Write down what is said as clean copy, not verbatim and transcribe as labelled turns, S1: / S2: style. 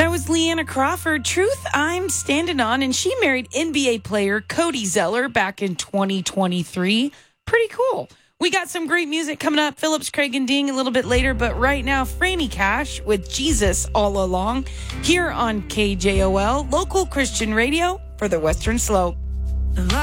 S1: That was Leanna Crawford. Truth I'm Standing On, and she married NBA player Cody Zeller back in 2023. Pretty cool. We got some great music coming up. Phillips, Craig, and Ding a little bit later, but right now, Franny Cash with Jesus All Along here on KJOL, local Christian radio for the Western Slope.